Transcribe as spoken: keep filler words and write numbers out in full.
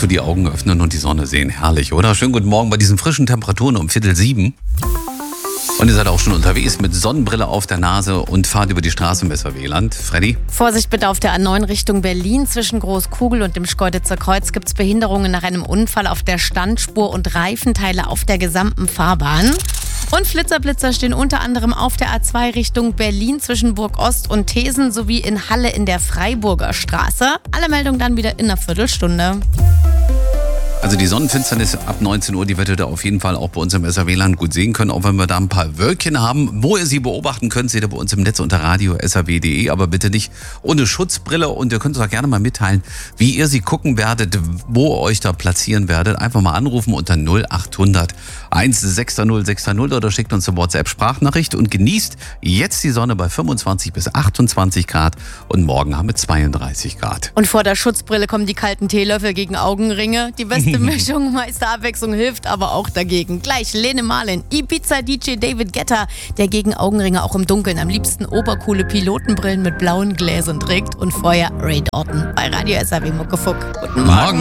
du die Augen öffnen und die Sonne sehen. Herrlich, oder? Schönen guten Morgen bei diesen frischen Temperaturen um Viertel sieben. Und ihr seid auch schon unterwegs mit Sonnenbrille auf der Nase und fahrt über die Straße im S R W-Land. Freddy? Vorsicht bitte auf der A neun Richtung Berlin. Zwischen Großkugel und dem Schkeuditzer Kreuz gibt es Behinderungen nach einem Unfall auf der Standspur und Reifenteile auf der gesamten Fahrbahn. Und Flitzerblitzer stehen unter anderem auf der A zwei Richtung Berlin zwischen Burg Ost und Thesen sowie in Halle in der Freiburger Straße. Alle Meldungen dann wieder in einer Viertelstunde. Also die Sonnenfinsternis ab neunzehn Uhr, die werdet ihr auf jeden Fall auch bei uns im S R W-Land gut sehen können, auch wenn wir da ein paar Wölkchen haben. Wo ihr sie beobachten könnt, seht ihr bei uns im Netz unter radio punkt s r w punkt d e, aber bitte nicht ohne Schutzbrille. Und ihr könnt uns auch gerne mal mitteilen, wie ihr sie gucken werdet, wo ihr euch da platzieren werdet. Einfach mal anrufen unter null achthundert sechzehn sechzehn oder schickt uns eine WhatsApp-Sprachnachricht und genießt jetzt die Sonne bei fünfundzwanzig bis achtundzwanzig Grad und morgen haben wir zweiunddreißig Grad. Und vor der Schutzbrille kommen die kalten Teelöffel gegen Augenringe. Die beste Mischung, meiste Abwechslung hilft aber auch dagegen. Gleich Lene Marlin, Ibiza-D J David Guetta, der gegen Augenringe auch im Dunkeln am liebsten obercoole Pilotenbrillen mit blauen Gläsern trägt. Und vorher Ray Dalton bei Radio S R W Muckefuck. Guten Morgen. Morgen.